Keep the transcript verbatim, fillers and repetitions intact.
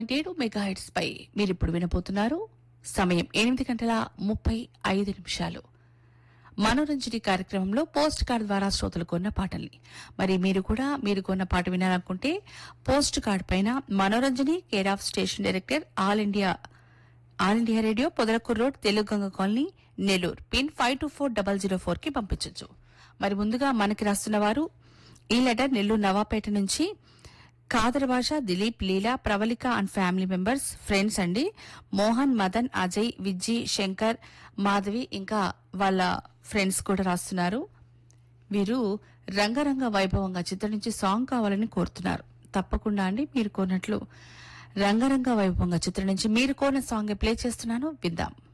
ఏడు మెగాహెట్స్ పై మీరిప్పుడు వినబోతున్నారు. సమయం ఎనిమిది గంటల ముప్పై ఐదు నిమిషాలు. మనోరంజని కార్యక్రమంలో పోస్ట్ కార్డ్ ద్వారా శ్రోతలు కొన్న పాటల్ని మరి మీరు కూడా మీరు కొన్న పాట వినాలనుకుంటే పోస్ట్ కార్డ్ పైన మనోరంజని care of station director all India all India radio Podalakuru road Telugu Ganga colony Nellore pin five two four double zero four కి పంపించవచ్చు. మరి ముందుగా మనకి రాస్తున్న వారు ఈ లెటర్ నెల్లూరు నవాపేట నుంచి కాదర్ భాష, దిలీప్, లీలా, Pravalika and family members, friends అండి. మోహన్, మదన్, అజయ్, విజ్జి, శంకర్, మాధవి ఇంకా వాళ్ళ ఫ్రెండ్స్ కూడా రాస్తున్నారు. వీరు రంగరంగ వైభవంగా చిత్రం నుంచి సాంగ్ కావాలని కోరుతున్నారు. తప్పకుండా అండి, మీరు కోరినట్లు రంగరంగ వైభవంగా చిత్రం నుంచి మీరు కోరిన సాంగ్ ప్లే చేస్తున్నాను, విందాం.